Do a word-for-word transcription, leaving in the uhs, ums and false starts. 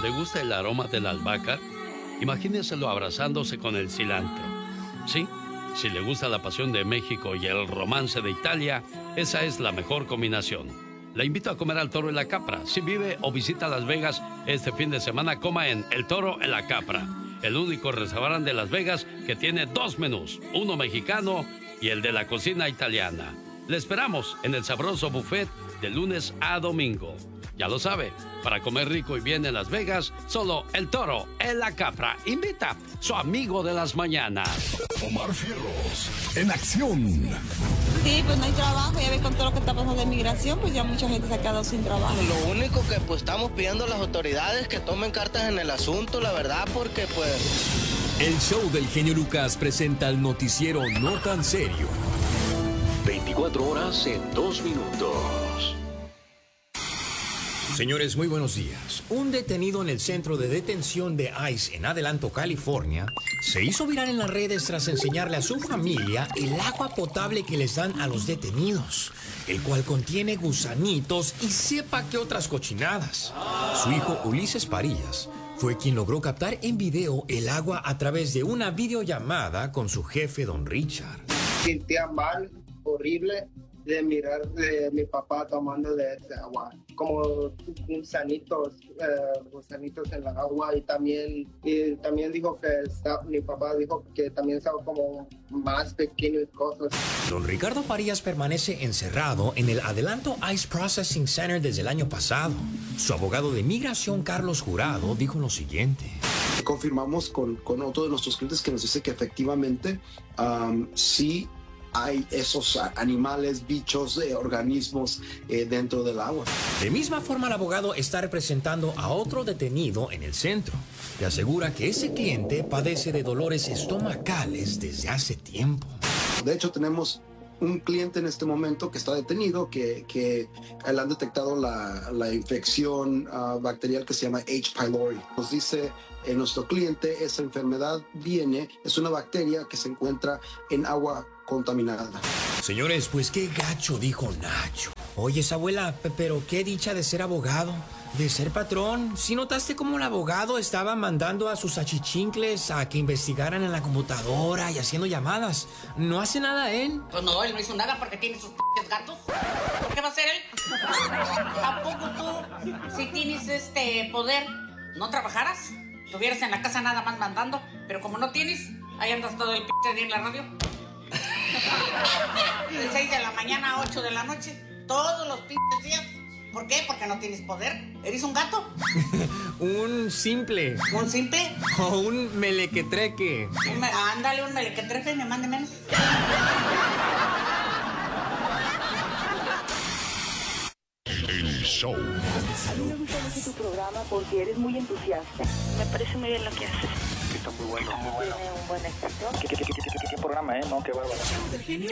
¿Le gusta el aroma del albahaca? Imagínenselo abrazándose con el cilantro. ¿Sí? Si le gusta la pasión de México y el romance de Italia, esa es la mejor combinación. La invito a comer al Toro en la Capra. Si vive o visita Las Vegas este fin de semana, coma en El Toro en la Capra, el único restaurante de Las Vegas que tiene dos menús, uno mexicano y el de la cocina italiana. Le esperamos en el sabroso buffet de lunes a domingo. Ya lo sabe, para comer rico y bien en Las Vegas, solo El Toro en la Capra. Invita su amigo de las mañanas. Omar Fierros, en acción. Sí, pues no hay trabajo, ya ves con todo lo que está pasando de migración, pues ya mucha gente se ha quedado sin trabajo. Lo único que pues estamos pidiendo a las autoridades que tomen cartas en el asunto, la verdad, porque pues... El show del genio Lucas presenta el noticiero No Tan Serio. veinticuatro horas en dos minutos. Señores, muy buenos días. Un detenido en el centro de detención de ICE en Adelanto, California, se hizo viral en las redes tras enseñarle a su familia el agua potable que les dan a los detenidos, el cual contiene gusanitos y sepa qué otras cochinadas. Su hijo Ulises Parillas fue quien logró captar en video el agua a través de una videollamada con su jefe, don Richard. Sentía mal, horrible, de mirar de mi papá tomando de ese agua, como gusanitos, eh, gusanitos en la agua, y también, y también dijo que está, mi papá dijo que también estaba como más pequeño y cosas. Don Ricardo Parillas permanece encerrado en el Adelanto ICE Processing Center desde el año pasado. Su abogado de migración, Carlos Jurado, dijo lo siguiente. Confirmamos con, con otro de nuestros clientes que nos dice que efectivamente um, sí hay esos animales, bichos, eh, organismos eh, dentro del agua. De misma forma, el abogado está representando a otro detenido en el centro y asegura que ese cliente padece de dolores estomacales desde hace tiempo. De hecho, tenemos un cliente en este momento que está detenido, que, que le han detectado la, la infección uh, bacterial que se llama H. pylori. Nos dice eh, nuestro cliente, esa enfermedad viene, es una bacteria que se encuentra en agua contaminada. Señores, pues qué gacho, dijo Nacho. Oyes, abuela, pero qué dicha de ser abogado, de ser patrón. ¿Sí notaste cómo el abogado estaba mandando a sus achichincles a que investigaran en la computadora y haciendo llamadas? ¿No hace nada él? Pues no, él no hizo nada porque tiene sus p*** gatos. ¿Qué va a hacer él? ¿A poco tú, si tienes este poder, no trabajaras? Estuvieras en la casa nada más mandando, pero como no tienes, ahí andas todo el p*** día en la radio. De seis de la mañana a ocho de la noche, todos los p*** días. ¿Por qué? Porque no tienes poder. ¿Eres un gato? Un simple. ¿Un simple? O un melequetreque. Un me... Ándale, un melequetreque y me mande menos. El show. A mí me gusta mucho tu programa porque eres muy entusiasta. Me parece muy bien lo que haces. Está muy bueno. Está muy bueno. Tiene un buen actor. ¿Qué, qué, qué, qué, qué, qué programa, eh? No, qué bárbaro. El genio